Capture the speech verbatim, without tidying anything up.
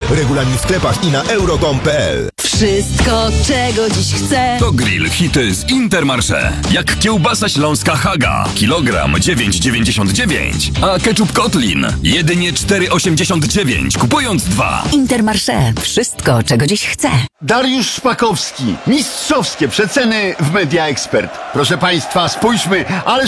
Regulamin w sklepach i na euro kropka com kropka p l. Wszystko, czego dziś chcę. To grill hity z Intermarché. Jak kiełbasa śląska Haga. Kilogram dziewięć dziewięćdziesiąt dziewięć, a ketchup Kotlin jedynie cztery osiemdziesiąt dziewięć. Kupując dwa. Intermarché. Wszystko, czego dziś chcę. Dariusz Szpakowski. Mistrzowskie przeceny w Media Expert. Proszę Państwa, spójrzmy, ależ